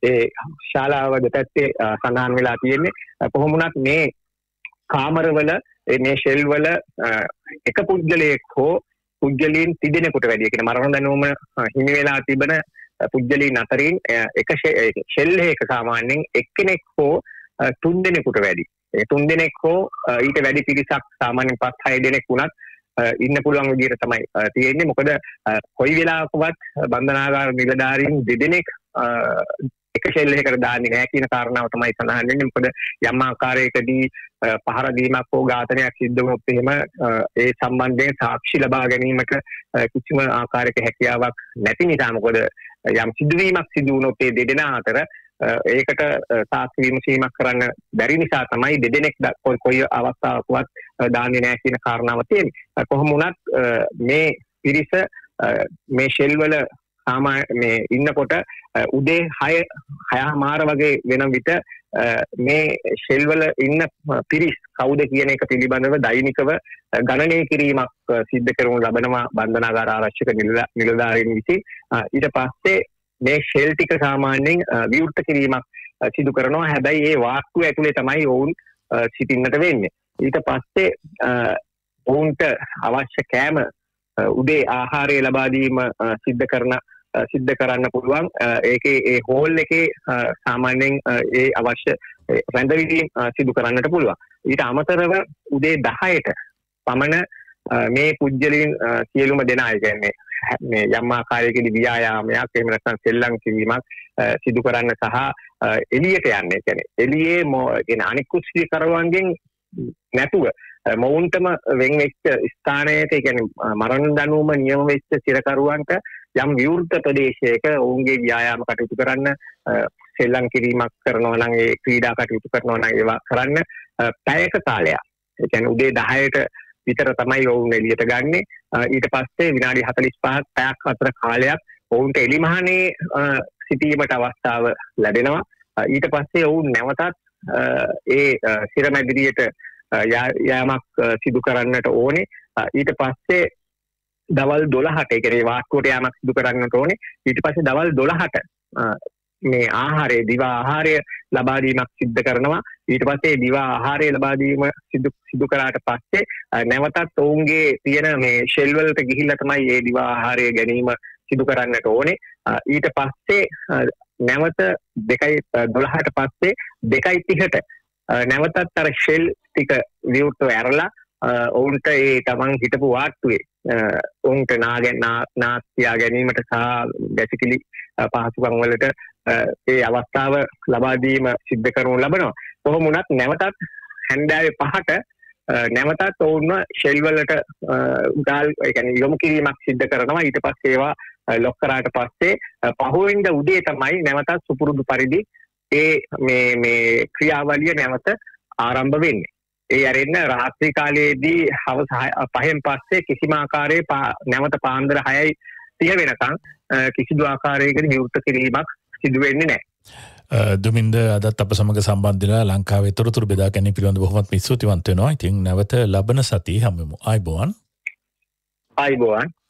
ඒ ශාලාව දෙපැත්තේ සඳහන් වෙලා තියෙන්නේ. කොහොම වුණත් මේ කාමරවල මේ ෂෙල් වල එක පුද්ගලයෙක් හෝ පුද්ගලයන් තිදෙනෙකුට වැඩි කියන මරණ දැනුම හිමි වෙලා තිබෙන පුද්ගලයන් අතරින් එක ෂෙල් එකක සාමාන්‍යයෙන් එක්කෙනෙක් හෝ තුන් දෙනෙකුට වැඩි. ඒ තුන් දෙනෙක් හෝ ඊට වැඩි පිරිසක් සාමාන්‍යයෙන් 5-6 දෙනෙක් වුණත් ඉන්න පුළුවන් විදිහට තමයි තියෙන්නේ. මොකද කොයි වෙලාවකවත් බන්ධනාගාර නිලධාරීන් දෙදෙනෙක් එක ෂෙල් එකකට දාන්නේ නැහැ කියන කාරණාව තමයි සඳහන් වෙන්නේ. මොකද යම් ආකාරයකදී පහර දීමක් හෝ ඝාතනයක් සිද්ධ වුණොත් එහෙම ඒ සම්බන්ධයෙන් සාක්ෂි ලබා ගැනීමට කිසිම ආකාරයක හැකියාවක් නැති නිසා මොකද යම් සිදුවීමක් සිදු වුණොත් ඒ දෙදෙනා අතර ඒකට සාක්ෂි විමසීමක් කරන්න බැරි නිසා තමයි දෙදෙනෙක් කොයි අවස්ථාවකවත් දාන්නේ නැහැ කියන කාරණාව තියෙන්නේ. කොහොම වුණත් මේ පිරිස මේ ෂෙල් වල මේ ඉන්නකොට උදේ 6:00 වගේ වෙන විට මේ ෂෙල් වල ඉන්න පිරිස් කවුද කියන එක පිළිබඳව දෛනිකව ගණනය කිරීමක් සිද්ධ කරනු ලබනවා බන්ධනාගාර ආරක්ෂක නිලධාරීන් විසින්. ඊට පස්සේ මේ ෂෙල් ටික සාමාන්‍යයෙන් විවෘත කිරීමක් සිදු කරනවා. හැබැයි ඒ වාස්තුව ඇතුලේ තමයි ඔවුන් සිටින්නට වෙන්නේ. ඊට පස්සේ ඔවුන්ට අවශ්‍ය කෑම උදේ ආහාරය ලබා දීම සිද්ධ කරන්න පුළුවන්. ඒකේ ඒ හෝල් එකේ සාමාන්‍යයෙන් ඒ අවශ්‍ය රැඳවීම් සිදු කරන්නට පුළුවන්. ඊට අමතරව උදේ 10ට පමණ මේ පුජ්‍යලීන් සියලුම දෙනා කියන්නේ මේ යම් ආකාරයකදී ව්‍යායාමයක් එහෙම නැත්නම් සෙල්ලම් කිරීමක් සිදු කරන්න සහ එළියට යන්නේ. කියන්නේ එළියේ කියන අනිකුත් සිකරවන්ගෙන් නැතුව මොවුන්ටම වෙන් වෙච්ච ස්ථානයක කියන්නේ මරණ දඬුවම නියම වෙච්ච සිරකරුවන්ට යම් විවෘත ප්‍රදේශයක ඔවුන්ගේ ව්‍යායාම කටයුතු කරන්න සෙල්ලම් කිරීමක් කරනවා නම් ඒ ක්‍රීඩා කටයුතු කරනවා නම් ඒවා කරන්න පැයක කාලයක්. ඒ කියන්නේ උදේ 10ට විතර තමයි ඔවුන් එළියට ගන්නෙ. ඊට පස්සේ විනාඩි 45ක් පැයක් අතර කාලයක් ඔවුන්ට එලිමහනේ සිටීමට අවස්ථාව ලැබෙනවා. ඊට පස්සේ ඔවුන් නැවතත් ඒ සිරමැදිරියට යාමක් සිදු කරන්නට ඕනේ. ඊට පස්සේ දවල් 12ට ඒ කියන්නේ වාස්තුවට යාමක් සිදු කරන්නට ඕනේ. ඊට පස්සේ දවල් 12ට මේ ආහාරය දිවා ආහාරය ලබා දීමක් සිද්ධ කරනවා. ඊට පස්සේ දිවා ආහාරය ලබා දීම සිදු කරාට පස්සේ නැවතත් ඔවුන්ගේ තියෙන මේ ෂෙල් වලට ගිහිල්ලා තමයි මේ දිවා ආහාරය ගැනීම සිදු කරන්නට ඕනේ. ඊට පස්සේ නැවත 2:12ට පස්සේ 2:30ට නැවතත් අර ෂෙල් ටික විවෘතව ඇරලා ඔවුන්ට ඒ තමන් හිටපු වාට්ටුවේ ඔවුන්ට නාස්තියා ගැනීමට සහ ගැසිකිලි පහසුකම් වලට ඒ අවස්ථාව ලබා දීම සිද්ධ කරනු ලබනවා. කොහොම වුණත් නැවතත් හැන්දෑවේ 5ට නැවතත් ඔවුන්ව ෂෙල් වලට ඒ කියන්නේ යොමු කිරීමක් සිද්ධ කරනවා. ඊට පස්සේ ඒවා ලොක් කරාට පස්සේ පහුවෙනිද උදේ තමයි නැවතත් සුපුරුදු පරිදි ඒ මේ ක්‍රියාවලිය නැවත ආරම්භ වෙන්නේ. ඒ ඇරෙන්න රාත්‍රී කාලයේදී හවස 5න් පස්සේ කිසිම ආකාරයේ නැවත පාන්දර 6:30 වෙනකන් කිසිදු ආකාරයකට විවෘත කිරීමක් සිදු වෙන්නේ නැහැ. දුමින්ද අදත් අප සමග සම්බන්ධ වෙලා ලංකාවේ තොරතුරු බෙදා ගැනීම පිළිබඳව බොහොමත් ස්තුතිවන්ත වෙනවා. ඉතින් නැවත ලබන සතියේ හමුවෙමු. ආයිබෝවන්.